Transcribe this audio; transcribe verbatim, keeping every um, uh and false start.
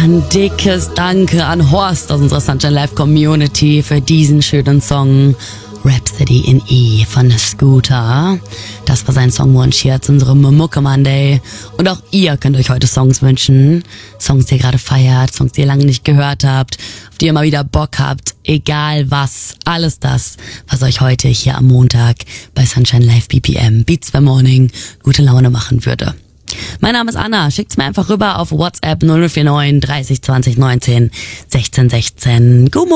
ein dickes Danke an Horst aus unserer Sunshine Live Community für diesen schönen Song Rhapsody in E von Scooter. Das war sein Songwunsch hier zu unserem Mucke Monday. Und auch ihr könnt euch heute Songs wünschen. Songs, die ihr gerade feiert, Songs, die ihr lange nicht gehört habt, auf die ihr mal wieder Bock habt. Egal was, alles das, was euch heute hier am Montag bei Sunshine Live B P M Beats by Morning gute Laune machen würde. Mein Name ist Anna. Schickt's mir einfach rüber auf WhatsApp null null vier neun dreißig zwanzig neunzehn sechzehn sechzehn. Guten